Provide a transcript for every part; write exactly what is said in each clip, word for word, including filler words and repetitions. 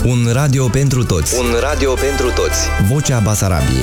Un radio pentru toți. Un radio pentru toți. Vocea Basarabiei.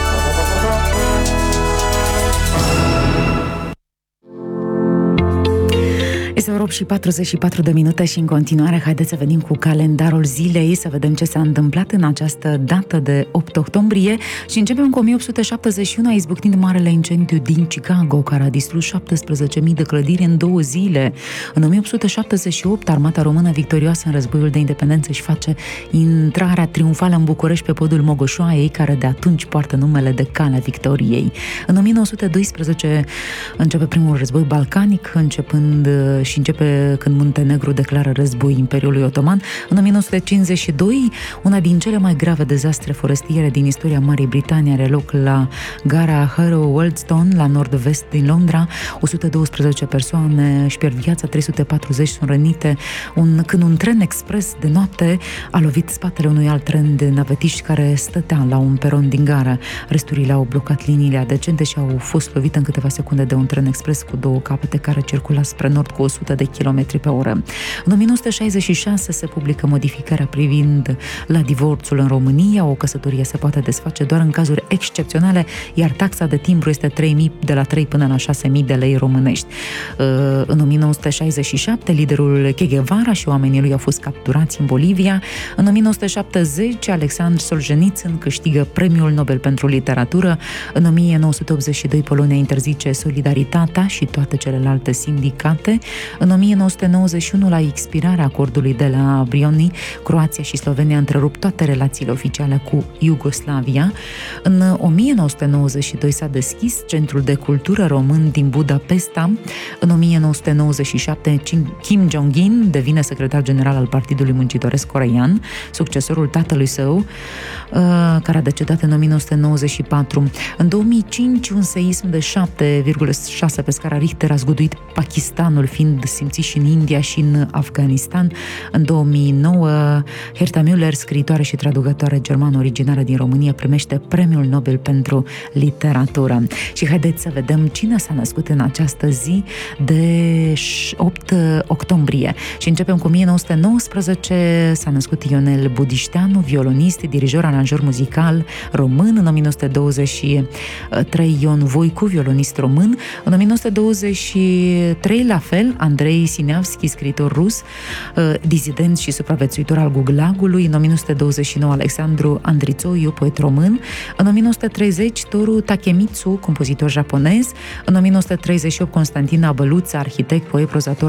Este ora opt și patruzeci și patru de minute și în continuare haideți să venim cu calendarul zilei, să vedem ce s-a întâmplat în această dată de opt octombrie și începem cu o mie opt sute șaptezeci și unu, izbucnind marele incendiu din Chicago, care a distrus șaptesprezece mii de clădiri în două zile. În o mie opt sute șaptezeci și opt, armata română victorioasă în războiul de independență își face intrarea triumfală în București pe podul Mogoșoaiei, care de atunci poartă numele de Calea Victoriei. În o mie nouă sute doisprezece începe primul război balcanic, începând și începe când Muntenegru declară război Imperiului Otoman. În o mie nouă sute cincizeci și doi, una din cele mai grave dezastre forestiere din istoria Marii Britanii are loc la gara Harrow Wealdstone, la nord-vest din Londra. o sută douăsprezece persoane își pierd viața, trei sute patruzeci sunt rănite un, când un tren expres de noapte a lovit spatele unui alt tren de navetiști care stătea la un peron din gară. Resturile au blocat liniile adjacente și au fost lovite în câteva secunde de un tren expres cu două capete care circula spre nord cu o sută de kilometri pe oră. În o mie nouă sute șaizeci și șase se publică modificarea privind la divorțul în România. O căsătorie se poate desface doar în cazuri excepționale, iar taxa de timbru este trei mii, de la trei până la șase mii de lei românești. În o mie nouă sute șaizeci și șapte, liderul Che Guevara și oamenii lui au fost capturați în Bolivia. În o mie nouă sute șaptezeci, Alexandru Solzhenitsyn câștigă Premiul Nobel pentru literatură. În o mie nouă sute optzeci și doi, Polonia interzice Solidaritatea și toate celelalte sindicate. În o mie nouă sute nouăzeci și unu, la expirarea acordului de la Brioni, Croația și Slovenia întrerup toate relațiile oficiale cu Iugoslavia. În o mie nouă sute nouăzeci și doi s-a deschis Centrul de Cultură Român din Budapesta. În o mie nouă sute nouăzeci și șapte, Kim Jong-un devine secretar general al Partidului Muncitoresc Coreean, succesorul tatălui său, care a decedat în o mie nouă sute nouăzeci și patru. În două mii cinci, un seism de șapte virgulă șase pe scara Richter a zguduit Pakistanul, fiind simțit și în India și în Afganistan. În două mii nouă, Herta Müller, scriitoare și traducătoare germană originară din România, primește Premiul Nobel pentru literatură. Și haideți să vedem cine s-a născut în această zi de opt octombrie. Și începem cu o mie nouă sute nouăsprezece, s-a născut Ionel Budișteanu, violonist, dirijor, aranjor muzical român. În o mie nouă sute douăzeci și trei, Ion Voicu, violonist român. În o mie nouă sute douăzeci și trei, la fel, Andrei Sineavski, scriitor rus, dizident și supraviețuitor al Gulagului. În o mie nouă sute douăzeci și nouă, Alexandru Andrițoiu, poet român. În o mie nouă sute treizeci, Toru Takemitsu, compozitor japonez. În o mie nouă sute treizeci și opt, Constantin Abăluță, arhitect, poet, prozator,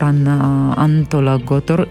antologotor,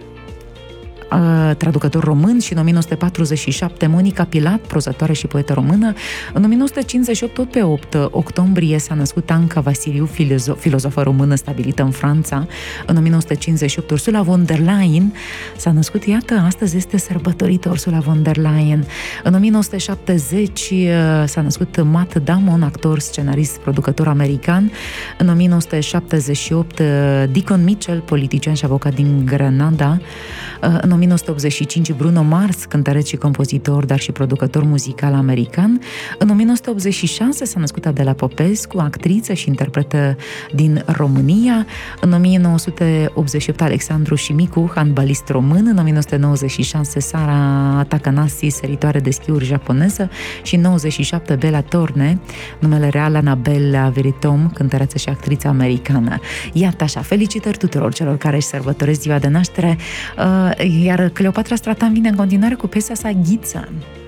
traducător român. Și în o mie nouă sute patruzeci și șapte, Monica Pilat, prozatoare și poetă română. În o mie nouă sute cincizeci și opt, tot pe opt octombrie, s-a născut Anca Vasiliu, filozof, filozofă română stabilită în Franța. În o mie nouă sute cincizeci și opt, Ursula von der Leyen s-a născut, iată, astăzi este sărbătorită Ursula von der Leyen. În o mie nouă sute șaptezeci s-a născut Matt Damon, actor, scenarist, producător american. În o mie nouă sute șaptezeci și opt, Deacon Mitchell, politician și avocat din Grenada. În o mie nouă sute optzeci și cinci, Bruno Mars, cântăreț și compozitor, dar și producător muzical american. În o mie nouă sute optzeci și șase s-a născut Adela Popescu, actriță și interpretă din România. În o mie nouă sute optzeci și opt, Alexandru Șimicu, handbalist român. În o mie nouă sute nouăzeci și șase, Sara Takanashi, săritoare de schiuri japoneză. Și în nouăzeci și șapte, Bella Thorne, numele real Annabella Veritom, cântăreță și actriță americană. Iată așa, felicitări tuturor celor care își sărbătoresc ziua de naștere. Iar Cleopatra Stratan vine în continuare cu piesa sa Ghiță.